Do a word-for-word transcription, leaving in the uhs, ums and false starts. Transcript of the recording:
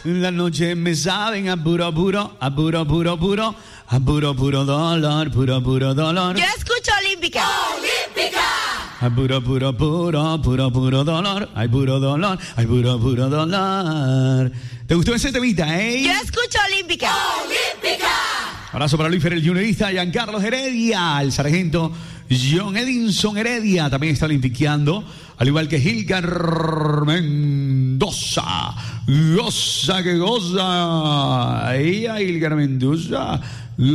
La noche me saben a puro, puro, a puro, puro, puro, a puro, puro dolor, puro, puro dolor. Yo escucho Olímpica. ¡Olímpica! A puro, puro, puro, puro, puro dolor, ay, puro dolor, ay, puro, puro dolor. ¿Te gustó ese temita, eh? Yo escucho Olímpica. ¡Olímpica! Abrazo para Luis Fer, el juniorista, Giancarlos Heredia, el sargento John Edinson Heredia, también está olimpiqueando, al igual que Gilgar Mendoza. Goza que goza. Ella, Gilgar Mendoza.